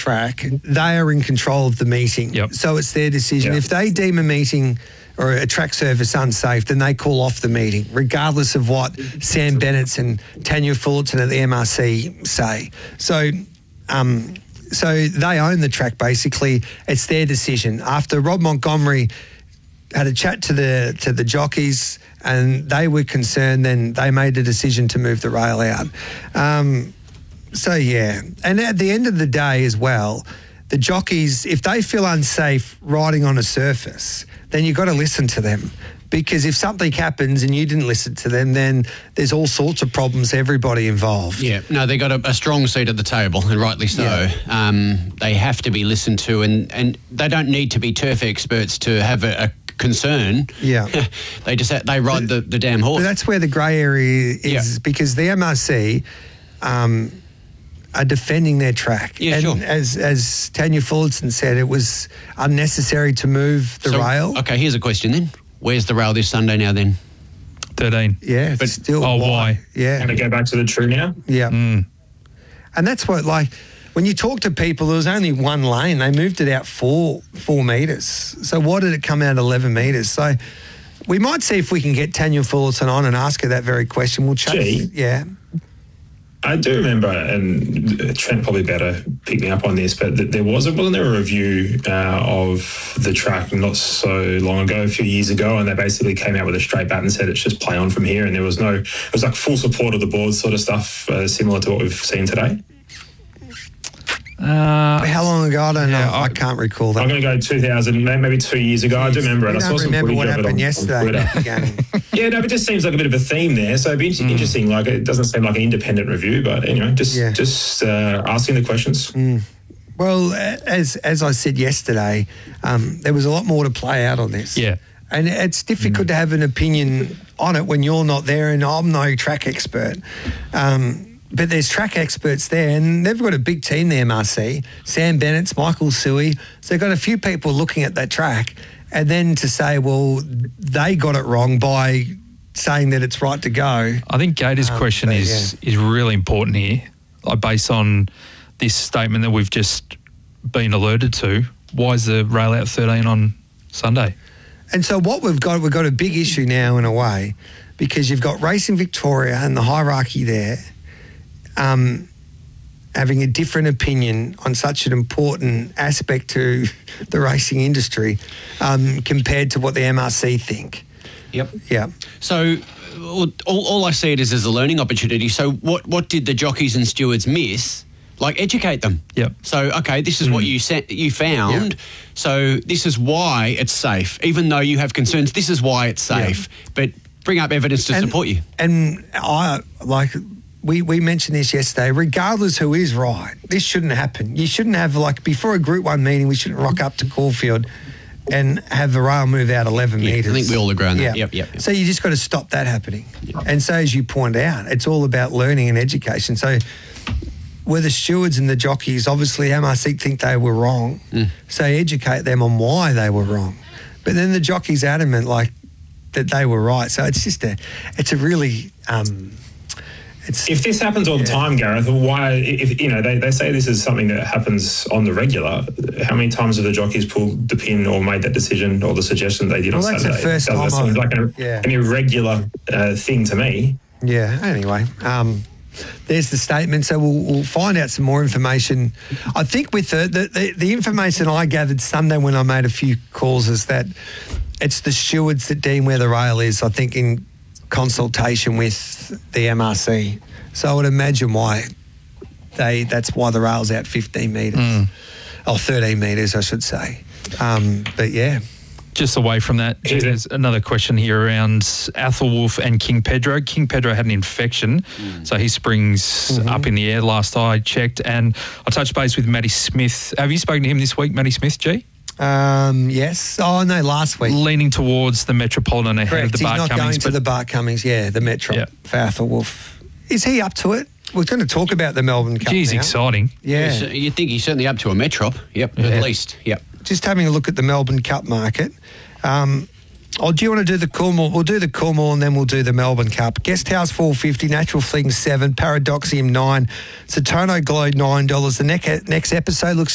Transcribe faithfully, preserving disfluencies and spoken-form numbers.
track, they are in control of the meeting. Yep. So it's their decision. Yep. If they deem a meeting or a track surface unsafe, then they call off the meeting, regardless of what Sam Bennett and Tanya Fullerton at the M R C say. So, um, so they own the track, basically. It's their decision. After Rob Montgomery had a chat to the to the jockeys and they were concerned, then they made a decision to move the rail out. Um, so, yeah. And at the end of the day as well, the jockeys, if they feel unsafe riding on a surface, then you've got to listen to them. Because if something happens and you didn't listen to them, then there's all sorts of problems for everybody involved. Yeah, no, they got a, a strong seat at the table, and rightly so. Yeah. Um, they have to be listened to, and, and they don't need to be turf experts to have a, a concern. Yeah. they just they ride the, the damn horse. But that's where the grey area is, Yeah. because the M R C um, are defending their track. Yeah, and sure. as as Tanya Fullerton said, it was unnecessary to move the So, rail. Okay, here's a question then. Where's the rail this Sunday now then? thirteen. Yeah, But- still. Oh, why? Yeah. Going to go back to the true now? Yeah. Mm. And that's what, like, when you talk to people, there was only one lane. They moved it out four four metres. So why did it come out eleven metres? So we might see if we can get Tanya Fullerton on and ask her that very question. We'll chat. Gee. Yeah. I do remember, and Trent probably better pick me up on this, but th- there was, wasn't there a review uh, of the track not so long ago, a few years ago, and they basically came out with a straight bat and said it's just play on from here, and there was no, it was like full support of the board sort of stuff, uh, similar to what we've seen today. Uh, How long ago? I don't Yeah, know. I, I- can't recall that. I'm going to go two thousand, may- maybe two years ago. I do remember We it. I don't saw some remember footage what of it happened on, on yesterday. Twitter. Again. Yeah, no, but it just seems like a bit of a theme there. So it'd be inter- interesting. Like, it doesn't seem like an independent review, but anyway, just Yeah. just uh, asking the questions. Well, as as I said yesterday, um, there was a lot more to play out on this. Yeah. And it's difficult to have an opinion on it when you're not there, and I'm no track expert. Um, but there's track experts there, and they've got a big team, the M R C. Sam Bennett's, Michael Suey. So they've got a few people looking at that track. And then to say, well, they got it wrong by saying that it's right to go. I think Gator's Um, question but, is is really important here, like based on this statement that we've just been alerted to. Why is the rail out thirteen on Sunday? And so what we've got, we've got a big issue now in a way, because you've got Racing Victoria and the hierarchy there um, having a different opinion on such an important aspect to the racing industry um, compared to what the M R C think. Yep. Yeah. So all, all I see it is as a learning opportunity. So what, what did the jockeys and stewards miss? Like, educate them. Yep. So, okay, this is what you sent, you found. Yep. So this is why it's safe. Even though you have concerns, this is why it's safe. But bring up evidence to And- support you. And I, like, we, we mentioned this yesterday, regardless who is right, this shouldn't happen. You shouldn't have, like, before a Group one meeting, we shouldn't rock up to Caulfield and have the rail move out eleven Yeah, I metres. think we all agree on that. Yeah. Yep, yep, yep. So you just got to stop that happening. And so, as you point out, it's all about learning and education. So were the stewards and the jockeys, obviously M R C think they were wrong, Mm. so educate them on why they were wrong. But then the jockeys adamant, like, that they were right. So it's just a, it's a really, um, it's... If this happens all the time, Gareth, why, if you know, they, they say this is something that happens on the regular, how many times have the jockeys pulled the pin or made that decision or the suggestion they did Well, on that's the Saturday? first that time seems I've- like an, yeah. an irregular uh, thing to me. Yeah, anyway, um, there's the statement. So we'll, we'll find out some more information. I think with the, the, the, the information I gathered Sunday when I made a few calls is that it's the stewards that deem where the rail is, I think, in consultation with the M R C. So I would imagine why they that's why the rail's out fifteen metres. Mm. Or thirteen metres, I should say. Um, but, yeah. Just away from that, Yeah. there's another question here around Athelwolf and King Pedro. King Pedro had an infection, so his spring's Mm-hmm. up in the air last I checked. And I touched base with Matty Smith. Have you spoken to him this week, Matty Smith, G? Um, yes. Oh, no, last week. Leaning towards the Metropolitan ahead Correct. of the He's Bart not Cummings. going to the Bart Cummings, yeah, the Metro Yeah. for Athelwolf. Is he up to it? We're going to talk about the Melbourne Cup Geez, now. exciting. Yeah. So you'd think he's certainly up to a Metrop. Yep, Yeah. at least. Yep. Just having a look at the Melbourne Cup market. Um, oh, do you want to do the Coolmore? We'll do the Coolmore and then we'll do the Melbourne Cup. Guest House four fifty, Natural Fling seven, Paradoxium nine, Satono Glow nine dollars. The next next episode looks